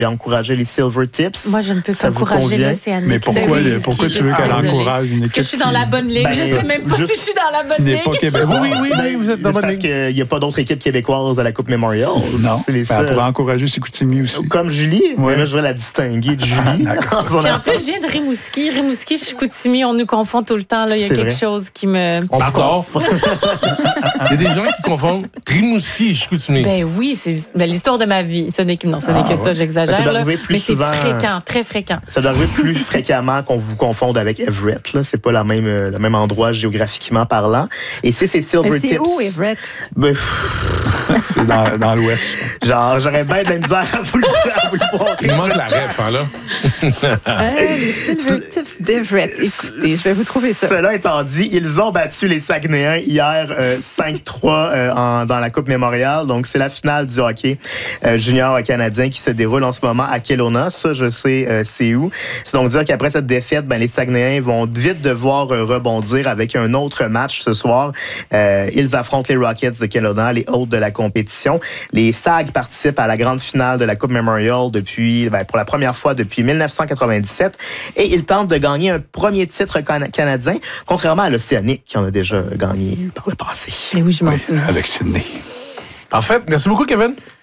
et encourager les Silver Tips. Moi, je ne peux qu'encourager l'Océanique. Mais pourquoi tu veux qu'elle encourage une équipe? Est-ce que je suis dans la bonne ligue? Je ne sais même pas si je suis dans la bonne ligue. Pas québécois. Oui, vous êtes dans la bonne ligue. Parce qu'il n'y a pas d'autres équipes québécoises à la Coupe Memorial. Non, elle pourrait encourager Chicoutimi aussi. Comme Julie, mais là, je vais la distinguer de Julie. Puis en plus, je viens de Rimouski. Rimouski, Chicoutimi, on nous confond tout le temps. Là. Il y a quelque chose qui me... Pardon? Il y a des gens qui confondent Rimouski et Chicoutimi. Ben oui, c'est l'histoire de ma vie. Ce n'est que ça, j'exagère. Ça doit là. arriver plus souvent. C'est fréquent, très fréquent. Ça doit arriver plus fréquemment qu'on vous confonde avec Everett. Là. C'est pas le même endroit géographiquement parlant. Et c'est ces Silver Tips. C'est où, Everett? Ben, c'est dans l'Ouest. Genre, j'aurais bien de la misère à vous le voir. Il manque la ref, hein, là. Les Silver Tips d'Everett. Écoutez, je vais vous trouver ça. Cela étant dit, ils ont battu les Saguenayens hier 5-3 dans la Coupe Memorial. Donc, c'est la finale du hockey junior canadien qui se déroule en ce moment à Kelowna. Ça, je sais c'est où. C'est donc dire qu'après cette défaite, les Saguenayens vont vite devoir rebondir avec un autre match ce soir. Ils affrontent les Rockets de Kelowna, les hôtes de la compétition. Les Sags participent à la grande finale de la Coupe Memorial pour la première fois depuis 1997 et ils tentent de gagner un premier titre canadien, contrairement à l'Océanique qui en a déjà gagné par le passé. Mais oui, je m'en souviens. Avec Sydney. En fait, merci beaucoup, Kevin.